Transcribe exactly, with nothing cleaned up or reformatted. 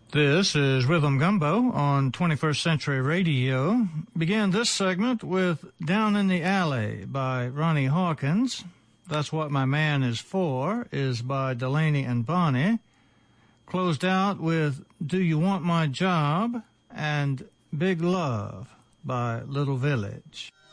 This is Rhythm Gumbo on twenty-first Century Radio. Began this segment with Down in the Alley by Ronnie Hawkins. That's What My Man Is For is by Delaney and Bonnie. Closed out with Do You Want My Job and Big Love by Little Village.